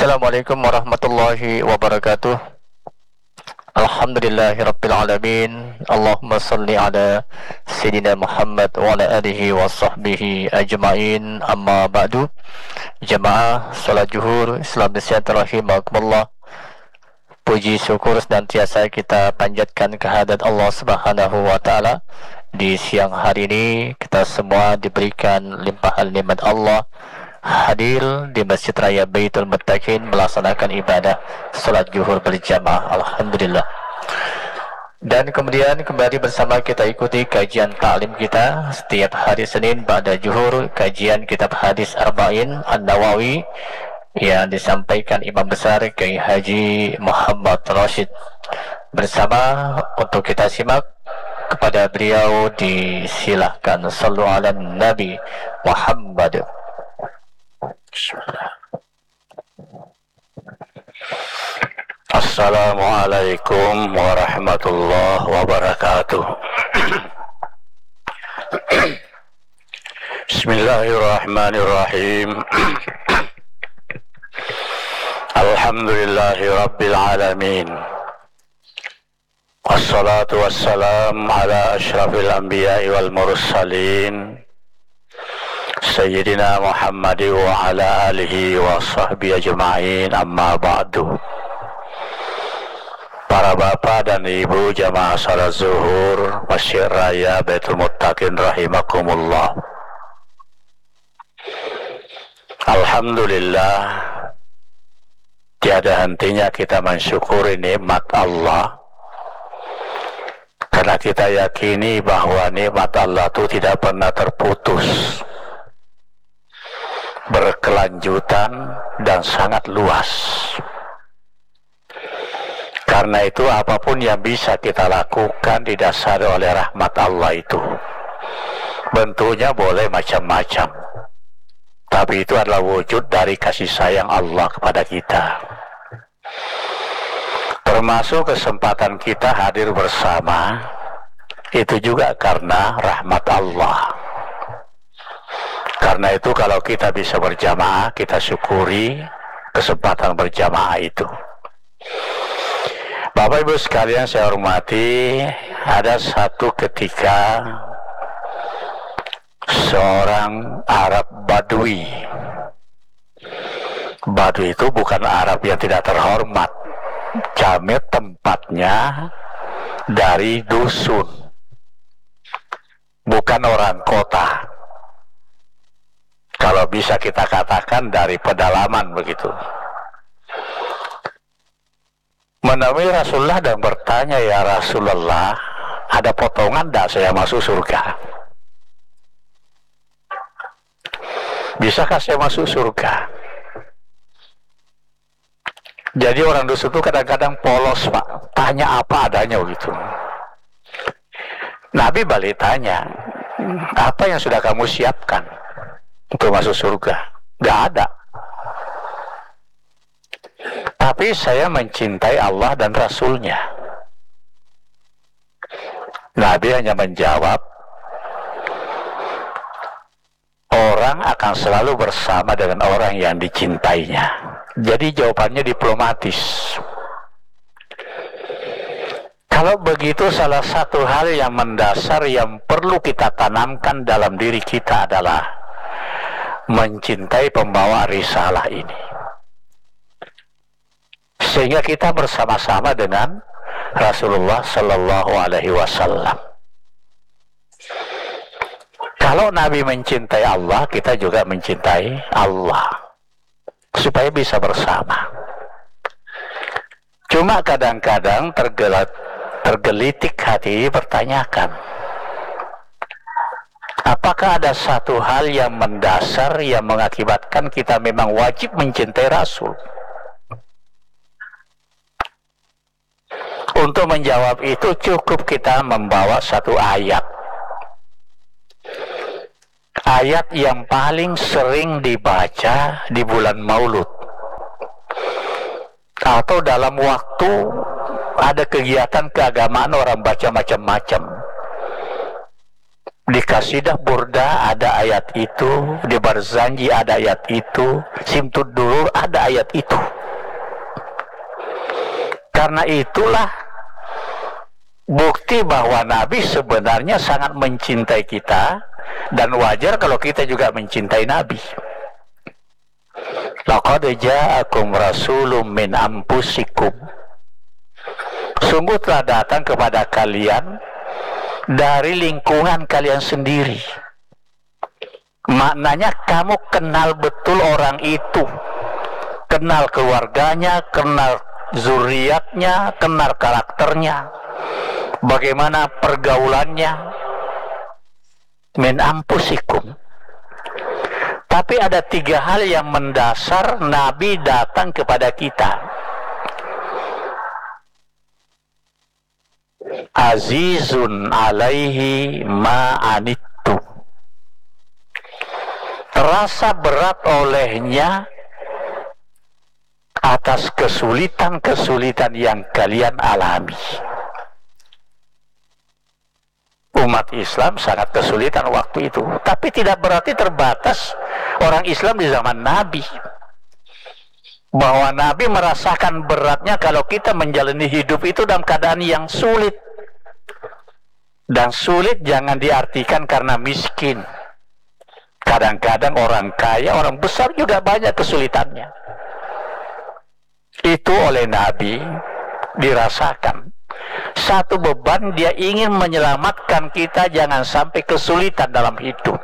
Assalamualaikum warahmatullahi wabarakatuh. Alhamdulillahirabbil alamin. Allahumma shalli ala sayyidina Muhammad wa ala alihi wa sahbihi ajmain. Amma ba'du. Jamaah salat zuhur Islam rahimakumullah. Puji syukur senantiasa kita panjatkan kehadirat Allah Subhanahu wa taala. Di siang hari ini kita semua diberikan limpahan nikmat Allah, hadir di Masjid Raya Baitul Muttaqin melaksanakan ibadah salat zuhur berjamaah. Alhamdulillah. Dan kemudian kembali bersama kita ikuti kajian taklim kita setiap hari Senin pada zuhur, kajian kitab hadis Arba'in An-Nawawi yang disampaikan Imam Besar Kiai Haji Muhammad Rashid. Bersama untuk kita simak kepada beliau, disilahkan. Sallu ala Nabi Muhammad. Assalamualaikum warahmatullahi wabarakatuh. Bismillahirrahmanirrahim. Alhamdulillahi rabbil alamin. Wassalatu wassalam ala asyrafil anbiya'i wal mursalin Sayyidina Muhammad wa ala alihi wa sahbihi ajma'in. Amma ba'du. Para bapak dan ibu jamaah salat zuhur Masjid Raya Baitul Muttaqin rahimakumullah. Alhamdulillah, tiada hentinya kita mensyukuri nikmat Allah, karena kita yakini bahwa nikmat Allah itu tidak pernah terputus, berkelanjutan dan sangat luas. Karena itu apapun yang bisa kita lakukan didasari oleh rahmat Allah itu. Bentuknya boleh macam-macam, tapi itu adalah wujud dari kasih sayang Allah kepada kita. Termasuk kesempatan kita hadir bersama, itu juga karena rahmat Allah. Karena itu kalau kita bisa berjamaah, kita syukuri kesempatan berjamaah itu. Bapak Ibu sekalian saya hormati, ada satu ketika seorang Arab Badui. Badui itu bukan Arab yang tidak terhormat, jamet tempatnya dari dusun, bukan orang kota. Kalau bisa kita katakan dari pedalaman begitu. Menemui Rasulullah dan bertanya, ya Rasulullah, ada potongan tidak saya masuk surga? Bisakah saya masuk surga? Jadi orang dusun itu kadang-kadang polos, Pak. Tanya apa adanya begitu. Nabi balik tanya, apa yang sudah kamu siapkan untuk masuk surga? Gak ada. Tapi saya mencintai Allah dan Rasulnya. Nabi hanya menjawab, orang akan selalu bersama dengan orang yang dicintainya. Jadi jawabannya diplomatis. Kalau begitu, salah satu hal yang mendasar yang perlu kita tanamkan dalam diri kita adalah mencintai pembawa risalah ini, sehingga kita bersama-sama dengan Rasulullah Sallallahu Alaihi Wasallam. Kalau Nabi mencintai Allah, kita juga mencintai Allah, supaya bisa bersama. Cuma kadang-kadang tergelitik hati bertanyakan, apakah ada satu hal yang mendasar yang mengakibatkan kita memang wajib mencintai Rasul? Untuk menjawab itu cukup kita membawa satu ayat. Ayat yang paling sering dibaca di bulan Maulud, atau dalam waktu ada kegiatan keagamaan orang baca macam-macam. Di Qasidah Burda ada ayat itu, di Barzanji ada ayat itu, Simtud Durur ada ayat itu. Karena itulah bukti bahwa Nabi sebenarnya sangat mencintai kita, dan wajar kalau kita juga mencintai Nabi. Laqad ja'akum rasulun min anfusikum. Sungguh telah datang kepada kalian dari lingkungan kalian sendiri. Maknanya kamu kenal betul orang itu, kenal keluarganya, kenal zuriatnya, kenal karakternya, bagaimana pergaulannya. Min anfusikum. Tapi ada 3 hal yang mendasar Nabi datang kepada kita. Azizun alaihi ma'anittu. Terasa berat olehnya atas kesulitan-kesulitan yang kalian alami. Umat Islam sangat kesulitan waktu itu, tapi tidak berarti terbatas orang Islam di zaman Nabi. Bahwa Nabi merasakan beratnya kalau kita menjalani hidup itu dalam keadaan yang sulit. Dan sulit jangan diartikan karena miskin. Kadang-kadang orang kaya, orang besar juga banyak kesulitannya. Itu oleh Nabi dirasakan. Satu beban, dia ingin menyelamatkan kita jangan sampai kesulitan dalam hidup.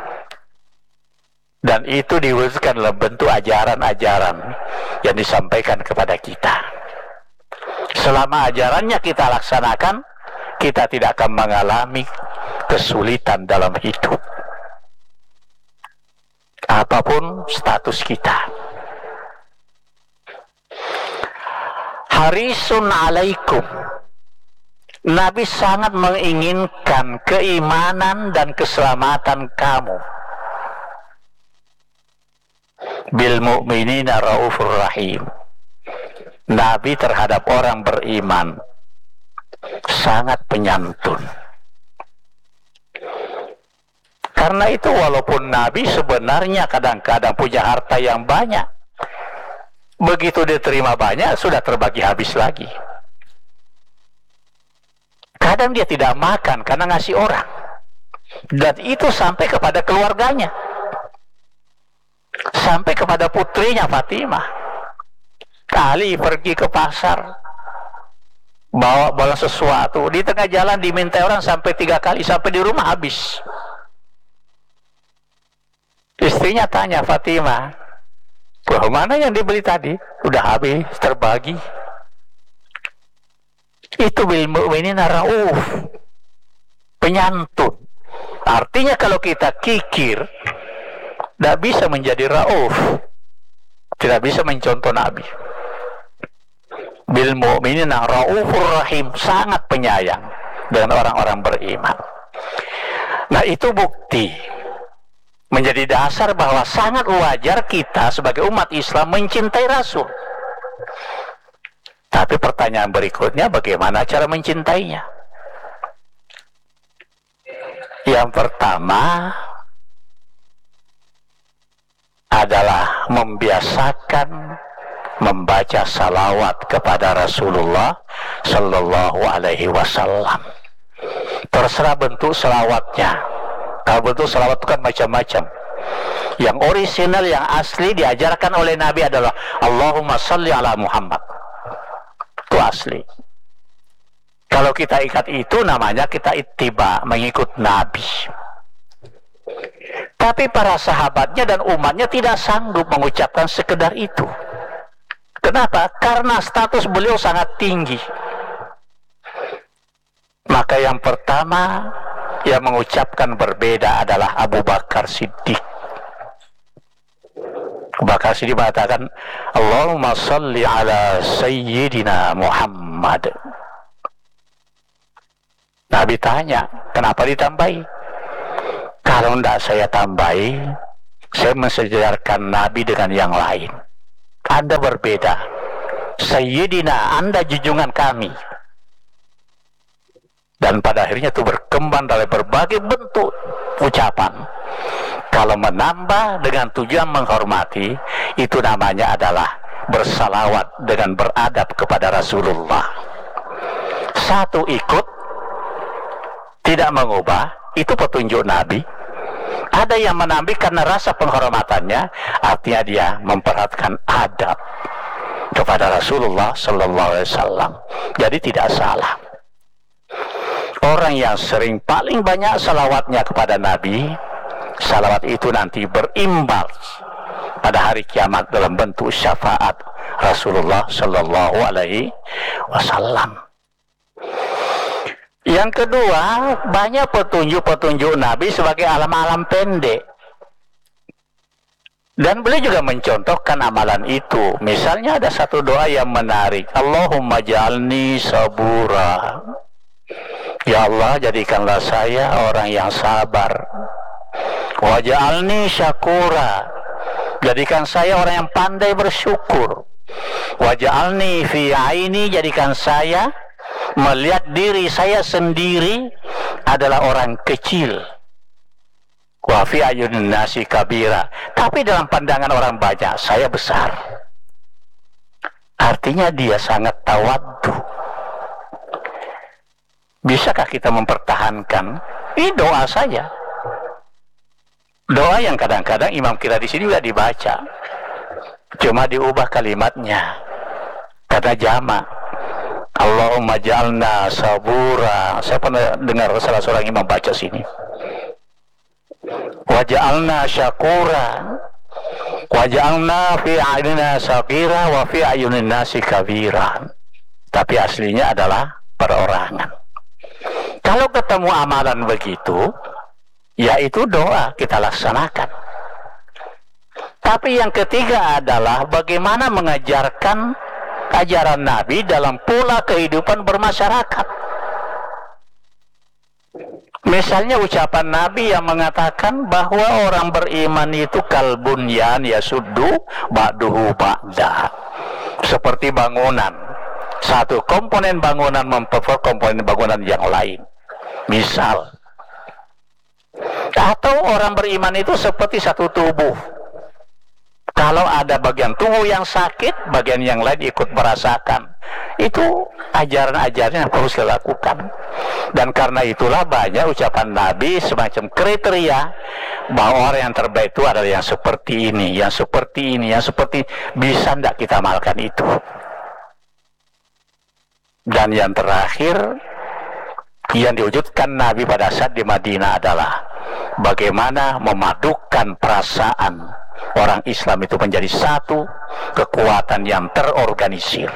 Dan itu diwujudkan dalam bentuk ajaran-ajaran yang disampaikan kepada kita. Selama ajarannya kita laksanakan, kita tidak akan mengalami kesulitan dalam hidup. Apapun status kita. Harisun alaikum. Nabi sangat menginginkan keimanan dan keselamatan kamu. Bil mu'minina raufur rahim. Nabi terhadap orang beriman sangat penyantun. Karena itu walaupun Nabi sebenarnya kadang-kadang punya harta yang banyak, begitu diterima banyak sudah terbagi habis lagi. Kadang dia tidak makan karena ngasih orang, dan itu sampai kepada keluarganya, sampai kepada putrinya Fatimah. Ali pergi ke pasar, bawa sesuatu, di tengah jalan diminta orang sampai 3 kali, sampai di rumah habis. Istrinya tanya Fatimah, mana yang dibeli tadi? Udah habis, terbagi. Itu bil mu'minina rauf, penyantun. Artinya kalau kita kikir, tidak bisa menjadi rauf, tidak bisa mencontoh Nabi. Bil mu'minina raufur rahim, sangat penyayang dengan orang-orang beriman. Nah, itu bukti, menjadi dasar bahwa sangat wajar kita sebagai umat Islam mencintai Rasul. Tapi pertanyaan berikutnya, bagaimana cara mencintainya? Yang pertama adalah membiasakan membaca salawat kepada Rasulullah Sallallahu Alaihi Wasallam. Terserah bentuk salawatnya. Kalau bentuk salawat itu kan macam-macam. Yang orisinal, yang asli diajarkan oleh Nabi adalah Allahumma salli ala Muhammad. Itu asli. Kalau kita ikat itu, namanya kita ittiba, mengikut Nabi. Tapi para sahabatnya dan umatnya tidak sanggup mengucapkan sekedar itu. Kenapa? Karena status beliau sangat tinggi. Maka yang pertama yang mengucapkan berbeda adalah Abu Bakar Siddiq. Abu Bakar Siddiq mengatakan, Allahumma salli ala Sayyidina Muhammad. Nabi tanya, kenapa ditambahi? Kalau tidak saya tambahi, saya mensejarkan Nabi dengan yang lain. Anda berbeda. Sayyidina, Anda junjungan kami. Dan pada akhirnya itu berkembang dari berbagai bentuk ucapan. Kalau menambah dengan tujuan menghormati, itu namanya adalah bersalawat dengan beradab kepada Rasulullah. Satu ikut, tidak mengubah, itu petunjuk Nabi. Ada yang menambah karena rasa penghormatannya, artinya dia memperhatikan adab kepada Rasulullah Sallallahu Alaihi Wasallam. Jadi tidak salah. Orang yang sering paling banyak salawatnya kepada Nabi, salawat itu nanti berimbas pada hari kiamat dalam bentuk syafaat Rasulullah Sallallahu Alaihi Wasallam. Yang kedua, banyak petunjuk-petunjuk Nabi sebagai alam-alam pendek. Dan beliau juga mencontohkan amalan itu. Misalnya ada satu doa yang menarik. Allahumma ja'alni sabura. Ya Allah, jadikanlah saya orang yang sabar. Wa ja'alni syakura. Jadikan saya orang yang pandai bersyukur. Wa ja'alni fi aini, jadikan saya melihat diri saya sendiri adalah orang kecil. Wa fi ayunin nasi kabira, tapi dalam pandangan orang banyak saya besar. Artinya dia sangat tawaddu. Bisakah kita mempertahankan? Ini doa saja. Doa yang kadang-kadang imam kita di sini juga dibaca, cuma diubah kalimatnya kata jamak. Allahumma ja'alna sabura. Saya pernah dengar salah seorang imam baca sini. Wa ja'alna syakura. Wa ja'alna fi a'yunina saghira wa fi a'yunin nasi kabira. Tapi aslinya adalah perorangan. Kalau ketemu amalan begitu, yaitu doa kita laksanakan. Tapi yang ketiga adalah bagaimana mengajarkan ajaran Nabi dalam pola kehidupan bermasyarakat. Misalnya ucapan Nabi yang mengatakan bahwa orang beriman itu kalbunyan yasuddu ba'duhu ba'da. Seperti bangunan. Satu komponen bangunan memperkuat komponen bangunan yang lain. Misal. Atau orang beriman itu seperti satu tubuh. Kalau ada bagian tubuh yang sakit, bagian yang lain ikut merasakan. Itu ajaran-ajaran yang harus dilakukan. Dan karena itulah banyak ucapan Nabi semacam kriteria bahwa orang yang terbaik itu adalah yang seperti ini, yang seperti ini, yang seperti bisa tidak kita amalkan itu. Dan yang terakhir yang diwujudkan Nabi pada saat di Madinah adalah bagaimana memadukan perasaan orang Islam itu menjadi satu kekuatan yang terorganisir.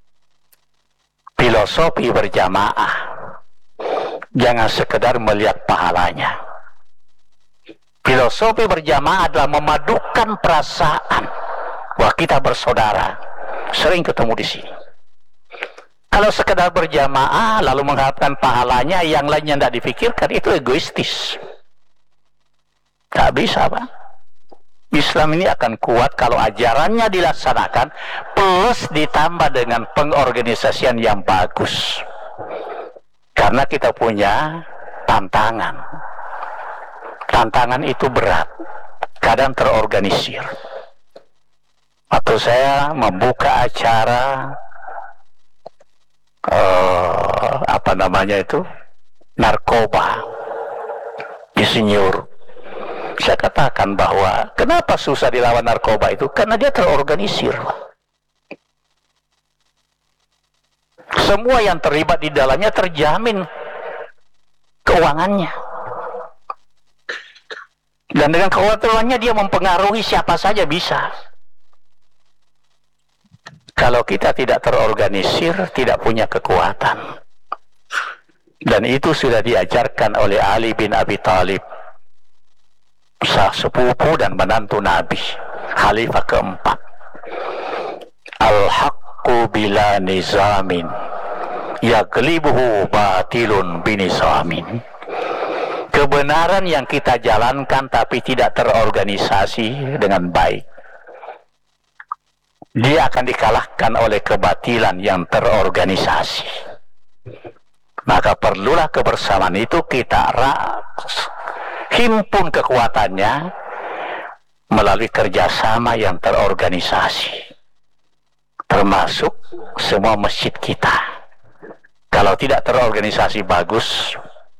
Filosofi berjamaah, jangan sekedar melihat pahalanya. Filosofi berjamaah adalah memadukan perasaan bahwa kita bersaudara. Sering ketemu di sini. Kalau sekedar berjamaah lalu mengharapkan pahalanya, yang lainnya tidak dipikirkan, itu egoistis. Tak bisa, Pak. Islam ini akan kuat kalau ajarannya dilaksanakan plus ditambah dengan pengorganisasian yang bagus. Karena kita punya tantangan. Tantangan itu berat, kadang terorganisir. Waktu saya membuka acara narkoba insinyur, saya katakan bahwa kenapa susah dilawan narkoba itu? Karena dia terorganisir. Semua yang terlibat di dalamnya terjamin keuangannya. Dan dengan keuangannya dia mempengaruhi siapa saja bisa. Kalau kita tidak terorganisir, tidak punya kekuatan. Dan itu sudah diajarkan oleh Ali bin Abi Thalib, sah sepupu dan menantu Nabi, khalifah keempat. Al-haqqu bila nizamin yaglibuhu batilun binizamin. Kebenaran yang kita jalankan tapi tidak terorganisasi dengan baik, dia akan dikalahkan oleh kebatilan yang terorganisasi. Maka perlulah kebersamaan itu kita himpun kekuatannya melalui kerjasama yang terorganisasi, termasuk semua masjid kita. Kalau tidak terorganisasi bagus,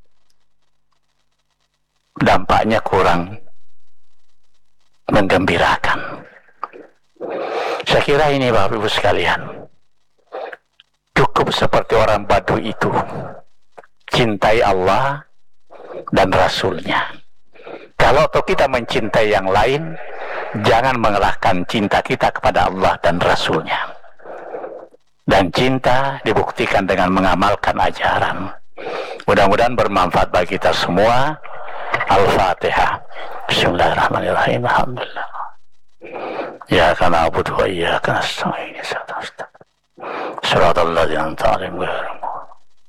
dampaknya kurang menggembirakan. Saya kira ini Bapak Ibu sekalian, cukup seperti orang Badui itu, cintai Allah dan Rasulnya. Kalau kita mencintai yang lain, jangan mengalahkan cinta kita kepada Allah dan Rasulnya. Dan cinta dibuktikan dengan mengamalkan ajaran. Mudah-mudahan bermanfaat bagi kita semua. Al-Fatihah. Bismillahirrahmanirrahim. Alhamdulillah. Ya kana abudu wa iyyaka nasta'in. Shiratal ladzina an'amta 'alaihim ghairil maghdubi.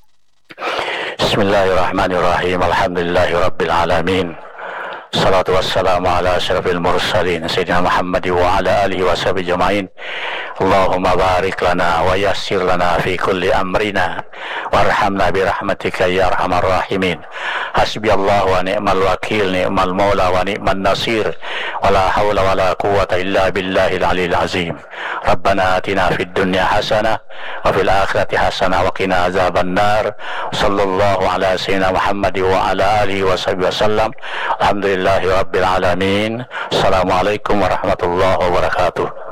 Bismillahirrahmanirrahim. Alhamdulillahi rabbil alamin. Salatu wassalamu ala asyrafil mursalin Sayyidina Muhammad wa ala alihi wa sahbihi jamain. Allahumma barik lana wa yassir lana fi kulli amrina warhamna birahmatika ya arhamar rahimin. Hasbi Allah wa ni'mal wakil, ni'mal maula wa ni'man nasir, wa la hawla wa la quwwata illa billahil aliyil azim. Rabbana atina fid dunya hasanah wa fil akhirati hasanah wa qina azaban nar. Sallallahu ala sayyidina Muhammad wa ala alihi wa sahbihi wasallam. Alhamdulillahi rabbil alamin. Assalamualaikum warahmatullahi wabarakatuh.